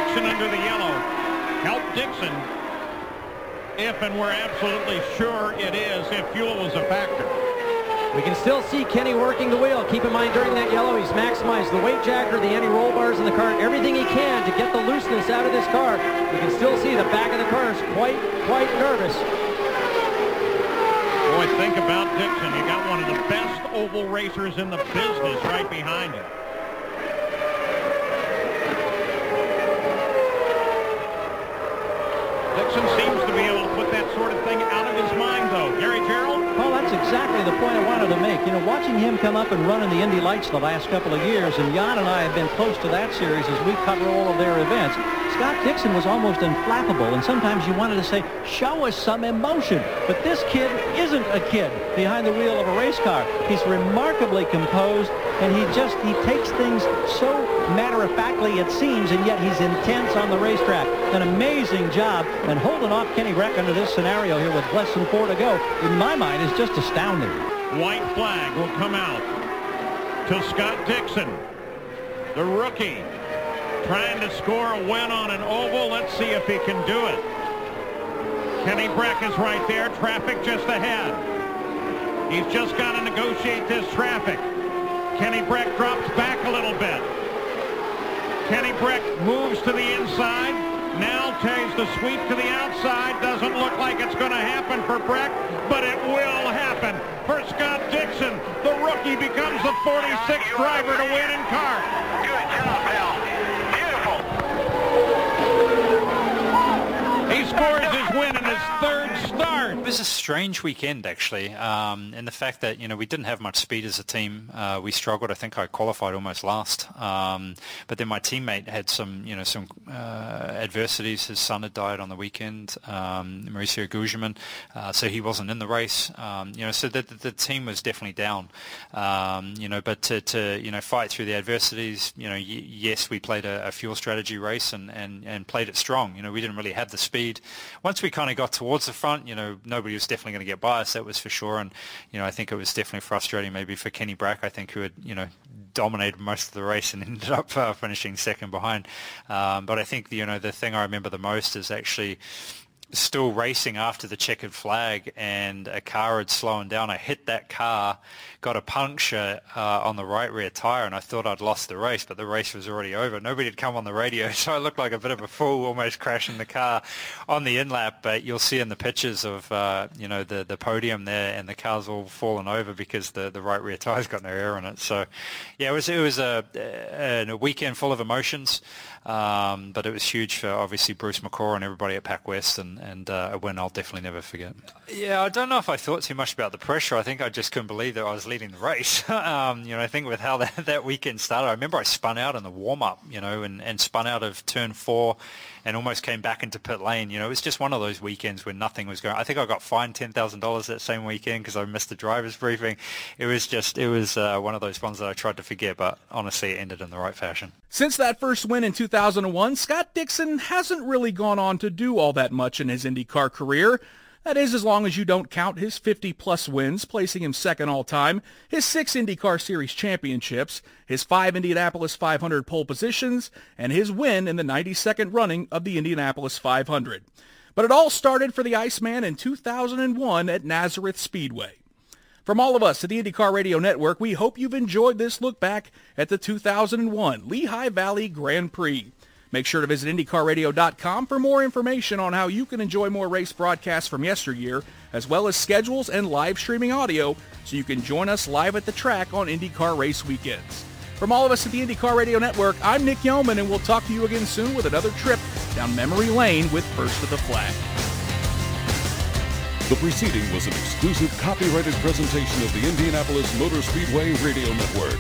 Dixon under the yellow. Help Dixon if, and we're absolutely sure it is, if fuel is a factor. We can still see Kenny working the wheel. Keep in mind, during that yellow, he's maximized the weight jacker, the anti-roll bars in the car, everything he can to get the looseness out of this car. You can still see the back of the car is quite nervous. Boy, think about Dixon. You got one of the best oval racers in the business right behind you. Dixon seems to be able to put that sort of thing out of his mind, though. Gary Gerald? Well, that's exactly the point I wanted to make. You know, watching him come up and run in the Indy Lights the last couple of years, and Jan and I have been close to that series as we cover all of their events. Scott Dixon was almost unflappable, and sometimes you wanted to say, show us some emotion. But this kid isn't a kid behind the wheel of a race car. He's remarkably composed, and he takes things so matter-of-factly, it seems, and yet he's intense on the racetrack. An amazing job, and holding off Kenny Brack under this scenario here with less than 4 to go, in my mind, is just astounding. White flag will come out to Scott Dixon, the rookie, trying to score a win on an oval. Let's see if he can do it. Kenny Brack is right there. Traffic just ahead. He's just got to negotiate this traffic. Kenny Brack drops back a little bit. Kenny Brack moves to the inside. Now takes the sweep to the outside. Doesn't look like it's going to happen for Brack, but it will happen for Scott Dixon. The rookie becomes the 46th driver to win in kart. Good job, pal. Beautiful. He scores his win in his third start. It was a strange weekend, actually, and the fact that, we didn't have much speed as a team. We struggled. I think I qualified almost last. But then my teammate had some adversities. His son had died on the weekend, Mauricio Gugelmin, so he wasn't in the race. So the team was definitely down. But to fight through the adversities, yes, we played a fuel strategy race and played it strong. We didn't really have the speed. Once we kind of got towards the front, nobody was definitely going to get by us, that was for sure. And, I think it was definitely frustrating maybe for Kenny Brack, I think, who had, dominated most of the race and ended up finishing second behind. But I think, the thing I remember the most is actually still racing after the checkered flag, and a car had slowed down. I hit that car, got a puncture on the right rear tire, and I thought I'd lost the race, but the race was already over. Nobody had come on the radio, so I looked like a bit of a fool, almost crashing the car on the in-lap. But you'll see in the pictures of the podium there, and the car's all fallen over because the right rear tire's got no air in it. So yeah, it was a weekend full of emotions, but it was huge for obviously Bruce McCaw and everybody at Pac West, and a win I'll definitely never forget. Yeah, I don't know if I thought too much about the pressure. I think I just couldn't believe that I was leading the race. I think with how that weekend started, I remember I spun out in the warm-up, and spun out of turn 4 and almost came back into pit lane. It was just one of those weekends where nothing was going. I think I got fined $10,000 that same weekend because I missed the driver's briefing. It was one of those ones that I tried to forget, but honestly, it ended in the right fashion. Since that first win in 2001, Scott Dixon hasn't really gone on to do all that much in his IndyCar career. That is, as long as you don't count his 50-plus wins, placing him second all-time, his 6 IndyCar Series championships, his 5 Indianapolis 500 pole positions, and his win in the 92nd running of the Indianapolis 500. But it all started for the Iceman in 2001 at Nazareth Speedway. From all of us at the IndyCar Radio Network, we hope you've enjoyed this look back at the 2001 Lehigh Valley Grand Prix. Make sure to visit IndyCarRadio.com for more information on how you can enjoy more race broadcasts from yesteryear, as well as schedules and live streaming audio, so you can join us live at the track on IndyCar race weekends. From all of us at the IndyCar Radio Network, I'm Nick Yeoman, and we'll talk to you again soon with another trip down memory lane with First of the Flag. The preceding was an exclusive copyrighted presentation of the Indianapolis Motor Speedway Radio Network.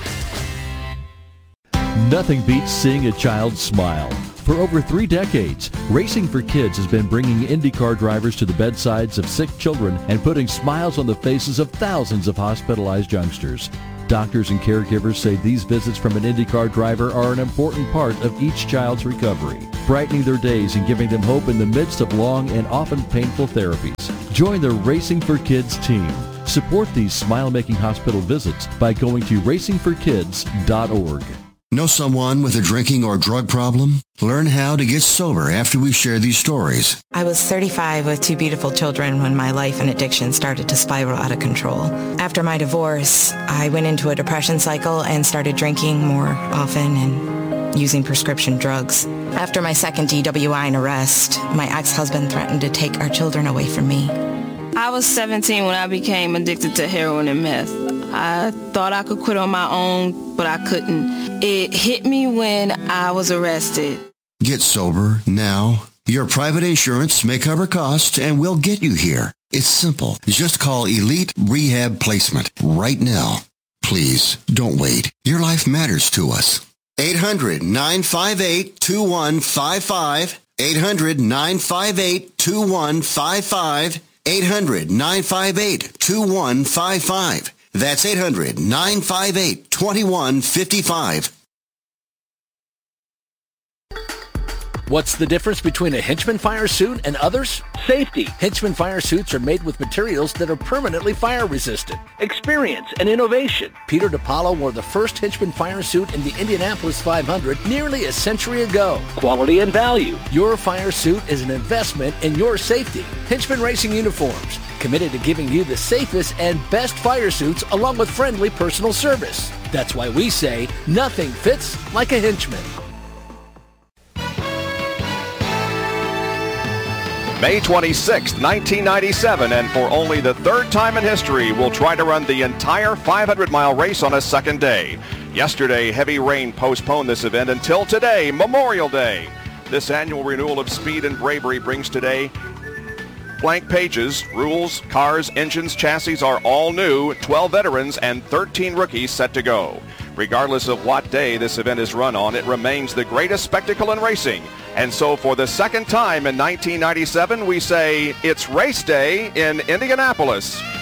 Nothing beats seeing a child smile. For over 3 decades, Racing for Kids has been bringing IndyCar drivers to the bedsides of sick children and putting smiles on the faces of thousands of hospitalized youngsters. Doctors and caregivers say these visits from an IndyCar driver are an important part of each child's recovery, brightening their days and giving them hope in the midst of long and often painful therapies. Join the Racing for Kids team. Support these smile-making hospital visits by going to racingforkids.org. Know someone with a drinking or drug problem? Learn how to get sober after we share these stories. I was 35 with 2 beautiful children when my life and addiction started to spiral out of control. After my divorce, I went into a depression cycle and started drinking more often and using prescription drugs. After my second DWI and arrest, my ex-husband threatened to take our children away from me. I was 17 when I became addicted to heroin and meth. I thought I could quit on my own, but I couldn't. It hit me when I was arrested. Get sober now. Your private insurance may cover costs and we'll get you here. It's simple. Just call Elite Rehab Placement right now. Please, don't wait. Your life matters to us. 800-958-2155. 800-958-2155. 800-958-2155. That's 800-958-2155. What's the difference between a Hinchman fire suit and others? Safety. Hinchman fire suits are made with materials that are permanently fire resistant. Experience and innovation. Peter DiPaolo wore the first Hinchman fire suit in the Indianapolis 500 nearly a century ago. Quality and value. Your fire suit is an investment in your safety. Hinchman Racing Uniforms. Committed to giving you the safest and best fire suits along with friendly personal service. That's why we say nothing fits like a Hinchman. May 26, 1997, and for only the 3rd time in history, we'll try to run the entire 500-mile race on a second day. Yesterday, heavy rain postponed this event until today, Memorial Day. This annual renewal of speed and bravery brings today blank pages. Rules, cars, engines, chassis are all new, 12 veterans and 13 rookies set to go. Regardless of what day this event is run on, it remains the greatest spectacle in racing. And so for the second time in 1997, we say it's race day in Indianapolis.